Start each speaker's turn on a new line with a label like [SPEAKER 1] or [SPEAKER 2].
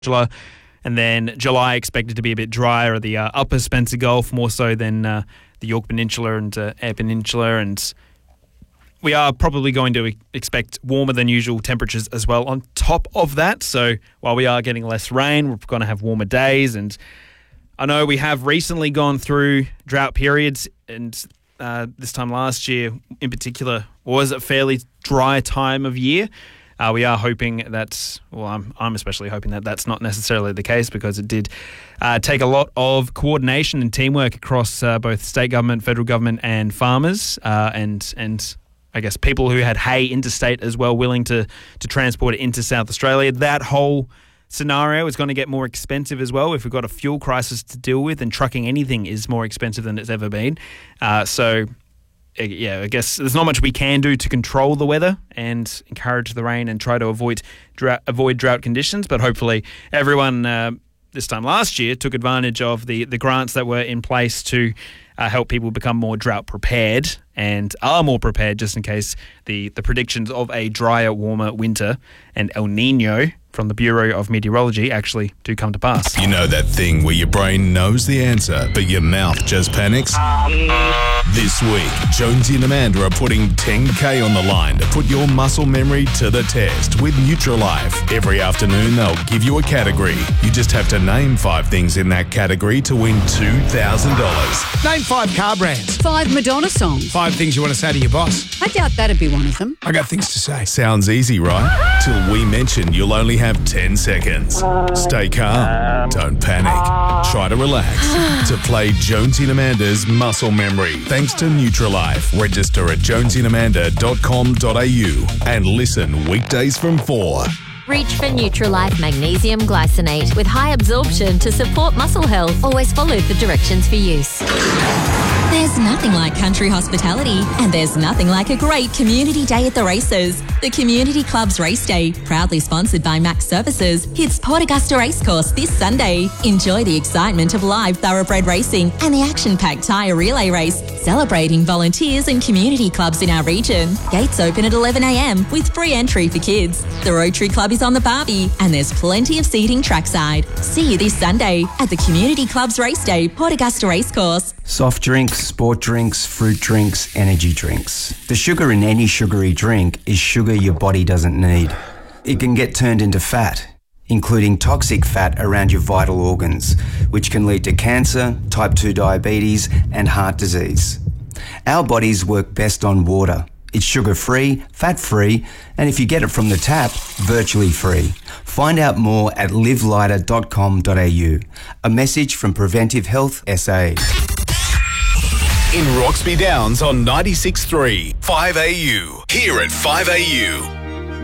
[SPEAKER 1] Peninsula, and then July expected to be a bit drier at the upper Spencer Gulf, more so than the Yorke Peninsula and Eyre Peninsula, and we are probably going to expect warmer than usual temperatures as well on top of that. So while we are getting less rain, we're going to have warmer days, and I know we have recently gone through drought periods, and this time last year in particular was a fairly dry time of year. We are hoping that, well, I'm especially hoping that that's not necessarily the case, because it did take a lot of coordination and teamwork across both state government, federal government and farmers and I guess people who had hay interstate as well, willing to transport it into South Australia. That whole scenario is going to get more expensive as well if we've got a fuel crisis to deal with, and trucking anything is more expensive than it's ever been. So I guess there's not much we can do to control the weather and encourage the rain and try to avoid drought conditions. But hopefully everyone this time last year took advantage of the grants that were in place to help people become more drought prepared and are more prepared just in case the predictions of a drier, warmer winter and El Nino from the Bureau of Meteorology actually do come to pass.
[SPEAKER 2] You know that thing where your brain knows the answer, but your mouth just panics? This week, Jonesy and Amanda are putting $10K on the line to put your muscle memory to the test with Nutrilife. Every afternoon, they'll give you a category. You just have to name 5 things in that category to win $2,000.
[SPEAKER 3] Name 5 car brands.
[SPEAKER 4] 5 Madonna songs.
[SPEAKER 3] 5 things you want to say to your boss.
[SPEAKER 4] I doubt that'd be one of them.
[SPEAKER 3] I got things to say.
[SPEAKER 2] Sounds easy, right? Till we mention you'll only have 10 seconds. Stay calm. Don't panic. Try to relax. To play Jonesy and Amanda's Muscle Memory. Thanks to Nutrilife. Register at jonesyandamanda.com.au and listen weekdays from 4.
[SPEAKER 5] Reach for Nutrilife Magnesium Glycinate with high absorption to support muscle health. Always follow the directions for use.
[SPEAKER 6] There's nothing like country hospitality, and there's nothing like a great community day at the races. The Community Club's Race Day, proudly sponsored by Max Services, hits Port Augusta Racecourse this Sunday. Enjoy the excitement of live thoroughbred racing and the action-packed tyre relay race, celebrating volunteers and community clubs in our region. Gates open at 11 a.m. with free entry for kids. The Rotary Club is on the barbie, and there's plenty of seating trackside. See you this Sunday at the Community Club's Race Day, Port Augusta Racecourse.
[SPEAKER 7] Soft drinks, sport drinks, fruit drinks, energy drinks. The sugar in any sugary drink is sugar your body doesn't need. It can get turned into fat, including toxic fat around your vital organs, which can lead to cancer, type 2 diabetes, and heart disease. Our bodies work best on water. It's sugar-free, fat-free, and if you get it from the tap, virtually free. Find out more at livelighter.com.au. A message from Preventive Health SA.
[SPEAKER 2] In Roxby Downs on 96.3, 5AU. Here at 5AU.